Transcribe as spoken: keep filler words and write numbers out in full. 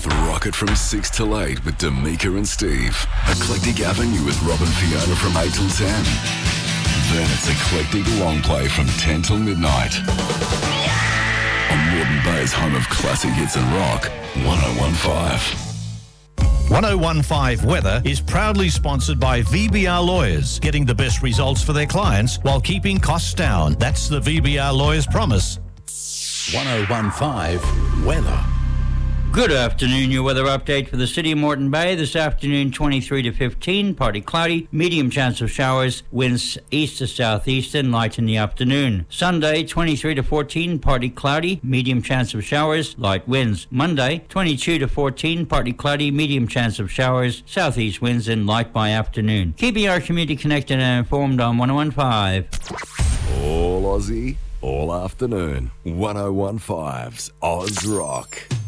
Rock It from six till eight with D'Amica and Steve. Eclectic Avenue with Rob and Fiona from eight till ten. Then it's Eclectic Long Play from ten till midnight. On Moreton Bay's home of classic hits and rock, one oh one point five. one oh one point five Weather is proudly sponsored by V B R Lawyers, getting the best results for their clients while keeping costs down. That's the V B R Lawyers promise. one oh one point five Weather. Good afternoon, your weather update for the city of Moreton Bay. This afternoon, twenty-three to fifteen, partly cloudy, medium chance of showers, winds east to southeastern, light in the afternoon. Sunday, twenty-three to fourteen, partly cloudy, medium chance of showers, light winds. Monday, twenty-two to fourteen, partly cloudy, medium chance of showers, southeast winds and light by afternoon. Keeping our community connected and informed on one oh one point five. All Aussie, all afternoon. one oh one point five's Oz Rock.